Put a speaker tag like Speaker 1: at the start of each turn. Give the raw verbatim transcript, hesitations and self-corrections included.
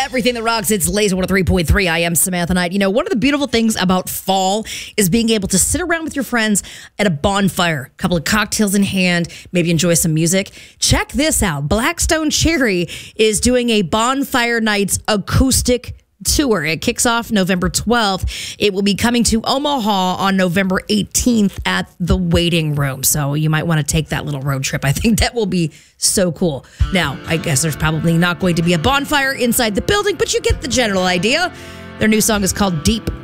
Speaker 1: Everything that rocks, it's Laser one oh three point three. I am Samantha Knight. You know, one of the beautiful things about fall is being able to sit around with your friends at a bonfire, a couple of cocktails in hand, maybe enjoy some music. Check this out. Blackstone Cherry is doing a Bonfire Nights acoustic tour. It kicks off November twelfth. It will be coming to Omaha on November eighteenth at the Waiting Room. So you might want to take that little road trip. I think that will be so cool. Now, I guess there's probably not going to be a bonfire inside the building, but you get the general idea. Their new song is called Deep